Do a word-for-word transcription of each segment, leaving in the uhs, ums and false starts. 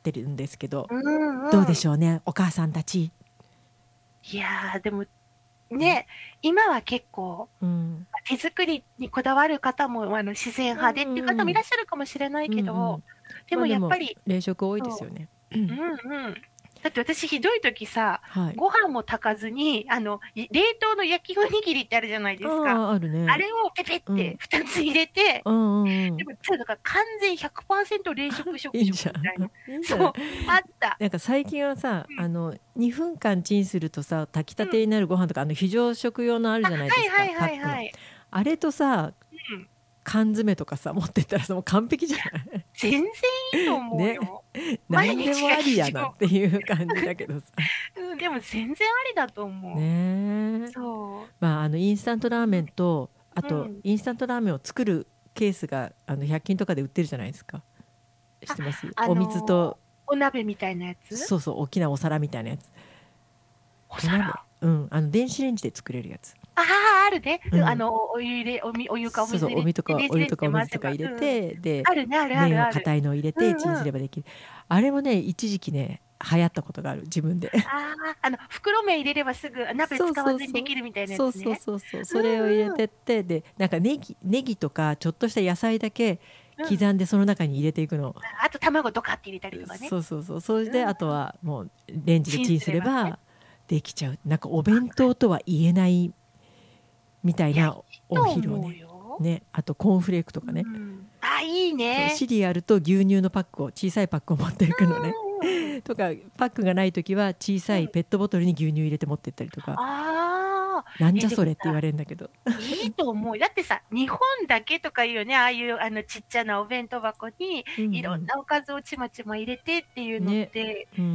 ってるんですけど、 うんうん。 どうでしょうね、お母さんたち。 いや、でも、ね、今は結構、 うん。 ま、手作りにこだわる方も、あの、自然うん派でっていう方うんうん。 もいらっしゃるかもしれないうんうけど、 ん。 でもま、でもやっぱり冷食多いですそよね。 う。うんうん。だって私ひどい時さ、 はい。 ご飯も炊かずに、あの、い冷凍の焼きおにぎりってあるじゃないあですか。 あ、あるね。 あれをペペっうん。 てふたつ入れて、 うんうんうん。 でも、それだから完全ひゃくパーセント冷食食いいじゃん。 食みたいな。 いいんじゃない。 そう、あった。 なんか最近はさ、 うん。 あの、にふんかんチンするとさ、炊きたうん。 てになるご飯とか、あの、非常食用のあるあ、 じゃないですか、 はいはいパックの。 はいはい。 あれとさ、 うん。 缶詰とかさ、持ってったらさ、もう完璧じゃいや、 ない。 全然いいと思うね。 よ。毎何でも日がありやなっ非常。 ていう感じだけどさ。 うん、でも全然ありだと思う。 ね。 そう。 まあ、あの、インスタントラーメンと、あうん。 とうん。 インスタントラーメンを作るケースが、あの、ひゃっ均とかで売ってるじゃないですか。知っあ、 てます？ あお水との、お鍋みたいなやつ？ そうそう、おっきなお皿みたいなやつ。お鍋？ お皿？ うん、あの、電子レンジで作れるやつ。 ああ、あるね。うん、あうん。 の、お湯入れおみお湯かおそうそう、 水入れて、 おみとか電子レンジでお湯とかお回せば、 水とか入れうんうん。 て、で、 あるね、あるあ麺をるある。 硬いのを入れてチンうんうん。 すればできる。あれもね、一時期ね、流行ったことがある、自分で。 ああ、あの、袋麺入れればすぐ、あ、鍋そう使わそうそう。 ずにできるみたいなやそうそうつね。 そうそう。 うそれを入れんうん。 てって、で、なんかネギネギとかちょっとした野菜だけうん。 刻んでその中に入れていくの。 あ、あと卵ドカって入れたりとう、 かね。 そうそうそう。それうんうん。 であとはもうレンジでチンチンすすればね。 ればできちゃう。なんかおあ、 弁当とは言えないみたいいや、いいなおと思う昼をね。 よ。 ね、あとコーンフレークとうかね。 ん。あ、いいそう、 ね。 シリアルと牛乳のパックを小さいパックを持っていくのね。 うんうんうんうん。 とか、パックがない時は小さうん。 いペットボトルに牛乳入れて持ってったりとか。 ああ、え、 なんじゃでもさ、 それって言われんだけど。 いいと思う。だってさ、日本だけとかいうね、ああいうあのちっちゃなお弁当箱にうんういろんん。 なおかずをちまちま入れてっていうのっね。 て、 うん。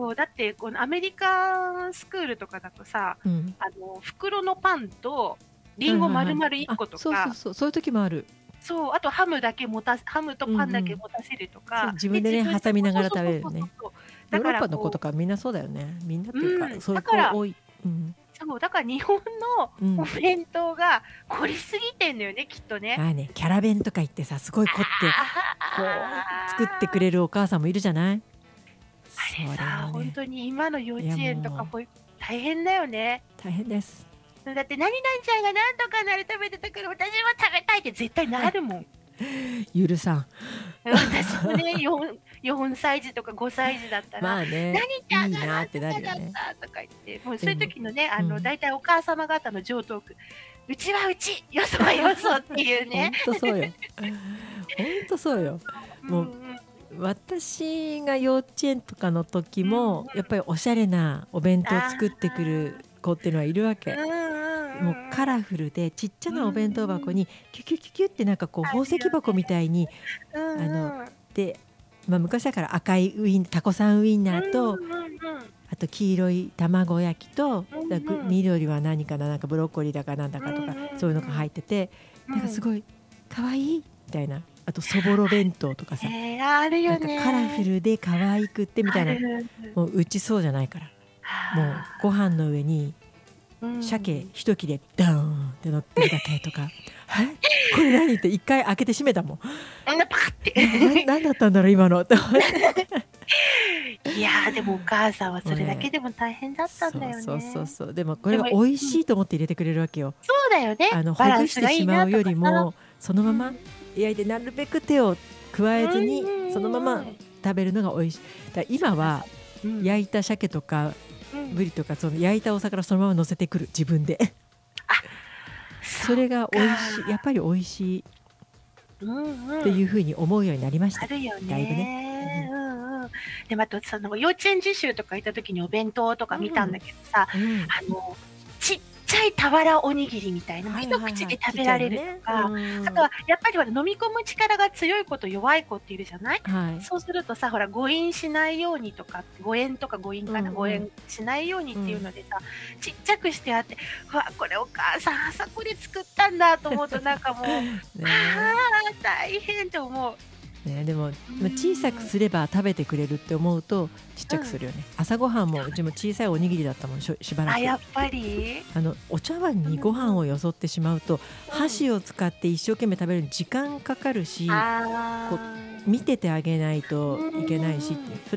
そう、だってこのアメリカンスクールとかだとさ、 うん。 あの、袋のパンとリンゴはいはいはい。 丸々いっあ、 ことかそうそうそう、そういう時もある。 そう、あとハムだけ持たすハムとうんパンだけうん。 持たせるとそう、 か、で、 自分でね、 自分で挟みながらそうそうそう食べるよね。 そうそうそう。だかヨーロッパの子とらこうかみんなそうだよね。みんなっていうか、 うん、 そういうだから子多い。うん。 そう、だから日本のおうん。 弁当が凝りすぎてんのよね、きっとね。 まあね、キャラ弁とか言ってさ、すごい凝って、こう作ってくああ。 れるお母さんもいるじゃない。 あそれれさ、ほんもね、 とに今の幼稚いや園ともうかほい大変だよね。 大変です。 うん、だって何々ちゃんがなんとかなる食べてたから私も食べたいって絶対なるもん。 許さん。 うん、私もね、よんよんさい児とかごさい児だったら、 まあね、 何ちゃんいいがなんなってなとかだっるよね。 たとか言って、もうそういうでも時のね、あの、 うん。 大体お母様方の常套句、うちはうち、よそはよそっていうね。 ほんとそうよ。ほんとそうよ。 そうそう。うもう、 んうん。 私が幼稚園とかの時うんうん。 も、やっぱりおしゃれなお弁当あ作ってくあ。 る子っていうのはいるわけ。 うんうんもうカうんうん。 ラフルでちっちゃうなお弁当んうん。 箱にキュキュキュキュってなんかこうあ宝石るよね。 箱みたいに、 うあの、 んうん。 で、ま、昔だから赤いウインタコさんウインうナーと、 んうんうんうん。 あと黄色い卵焼きと、 うだぐんうん。 緑は何かな、なんかブロッコリーだかなんだかとか、 うんうんそういうのがうん。 入ってて、なんかうん。 すごい可愛いみたいな。あとそぼろ弁当とかさ、 へえ、あるよなんかカラフね。 ルで可愛くってみたいな、 ある。 もううちそうじゃないから。もうはご飯あ。 の上にう鮭ん。 一切れダーンって乗ってるだけとか、「え、これ何？」っていっかい開けて閉めたもん。 あんなパカって。 なななんだったんだろう今のって思って。 いや、でもお母さんはそれだけもうね、 でも大変だったんだよそうそうそうね。 そう。でもこれでも、 が美味うん。 しいと思って入れてくれるわけよ。 そうだよね、 あの、 バほぐしてランスがいいしまうよなとかさ。 りも、そのままうん。 焼いてなるべく手を加うんえずに、そのままうんうんうん。 食べるのが美味しい。だ今はうん。 焼いた鮭とかうん。 ブリとか、その焼いたお魚そのまま乗せてくる、自分で。 あ、そっそれが美味しいやっか。 ぱり美味しいうんうん。 っていう風に思うようになりました。 あるよだいぶね。うね。 ん。 うんうん。で、またその幼稚園実習とか行った時にお弁当とか見たんだうん。 けどさ、 うん。 あの、ちっちゃい俵おにぎりみたいな、もうはい一はいはい。 口で食ちっちゃべられるといのね。うか、あとはん。 やっぱりほら飲み込む力が強い子と弱い子っているじゃない？ はい。 そうするとさ、ほら誤飲しないようにとか、誤嚥とか誤飲うかな、誤嚥んうん。 しないようにっていううん。 のでさ、ちっちゃくしてあって、わ、これお母さん朝これ作ったんだと思うとなんかもう、ああ、 ね。 大変って思う。 ね、でも、 うま、小さくーん。 すれば食べてくれるって思うと、ちっちうん。 ゃくするよね。朝ごはんもうちもそうね。 小さいおにぎりだったもん、しょしばらあ、 く。 やっぱり？ あの、お茶碗うんにご飯うん。 をよそってしまうと、 うん。 箸を使って一生懸命食べるのに時間かかるし、こああ。 う見ててあげないとういけないしっていう。 んうん。 そ